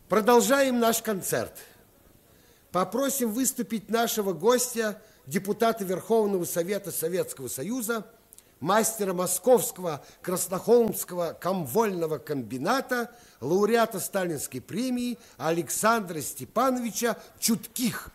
Продолжаем наш концерт. Попросим выступить нашего гостя, депутата Верховного Совета Советского Союза, мастера Московского Краснохолмского комвольного комбината, лауреата Сталинской премии Александра Степановича Чутких.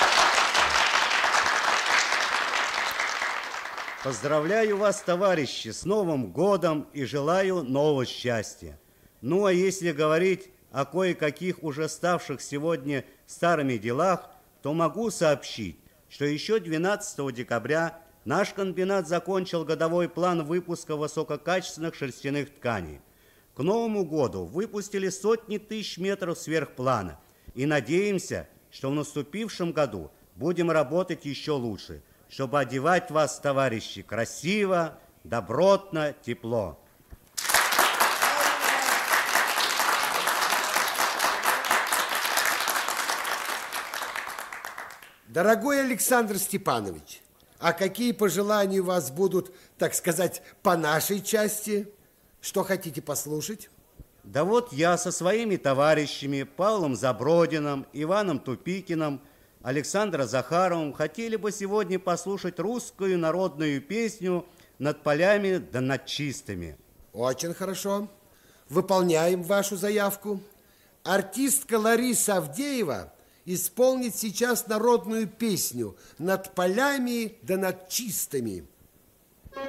Поздравляю вас, товарищи, с Новым годом и желаю нового счастья. Ну, а если говорить о кое-каких уже ставших сегодня старыми делах, то могу сообщить, что еще 12 декабря наш комбинат закончил годовой план выпуска высококачественных шерстяных тканей. К Новому году выпустили сотни тысяч метров сверхплана и надеемся, что в наступившем году будем работать еще лучше, чтобы одевать вас, товарищи, красиво, добротно, тепло. Дорогой Александр Степанович, а какие пожелания у вас будут, так сказать, по нашей части? Что хотите послушать? Да вот я со своими товарищами Павлом Забродиным, Иваном Тупикиным, Александром Захаровым хотели бы сегодня послушать русскую народную песню «Над полями да над чистыми». Очень хорошо. Выполняем вашу заявку. Артистка Лариса Авдеева исполнит сейчас народную песню «Над полями да над чистыми».